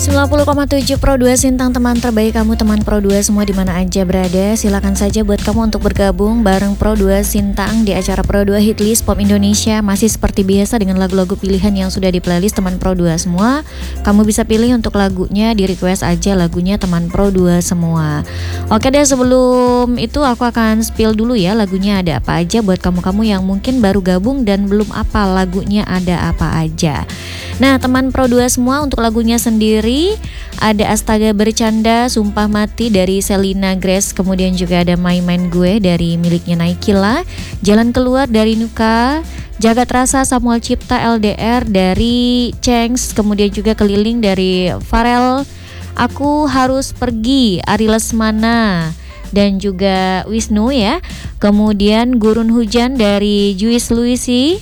90,7 Pro 2 Sintang, teman terbaik kamu, teman Pro 2 semua di mana aja berada. Silakan saja buat kamu untuk bergabung bareng Pro 2 Sintang di acara Pro 2 Hitlist Pop Indonesia. Masih seperti biasa dengan lagu-lagu pilihan yang sudah di playlist teman Pro 2 semua. Kamu bisa pilih untuk lagunya, di request aja lagunya teman Pro 2 semua. Oke deh, sebelum itu aku akan spill dulu ya lagunya ada apa aja buat kamu-kamu yang mungkin baru gabung dan belum apa lagunya ada apa aja. Nah, teman Pro 2 semua, untuk lagunya sendiri ada Astaga Bercanda, Sumpah Mati dari Selina Grace, kemudian juga ada Main-Main Gue dari miliknya Naikila, Jalan Keluar dari Nuka, Jagat Rasa Samuel Cipta LDR dari Cengs, kemudian juga Keliling dari Farel, Aku Harus Pergi Ari Lesmana dan juga Wisnu ya. Kemudian Gurun Hujan dari Juice Luisi.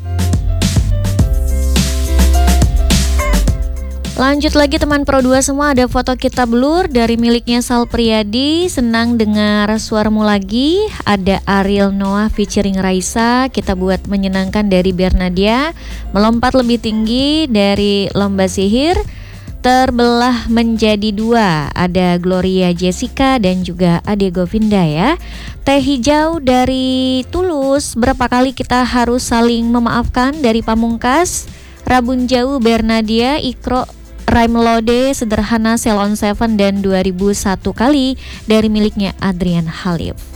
Lanjut lagi teman Pro 2 semua, ada Foto Kita Blur dari miliknya Sal Priadi, Senang Dengar Suaramu Lagi, ada Ariel Noah featuring Raisa, Kita Buat Menyenangkan dari Bernadia, Melompat Lebih Tinggi dari Lomba Sihir, Terbelah Menjadi Dua, ada Gloria Jessica dan juga Ade Govinda ya. Teh Hijau dari Tulus, Berapa Kali Kita Harus Saling Memaafkan dari Pamungkas, Rabun Jauh Bernadia, Ikro Rhyme Lode, Sederhana Sell on Seven dan 2001 Kali dari miliknya Adrian Halif.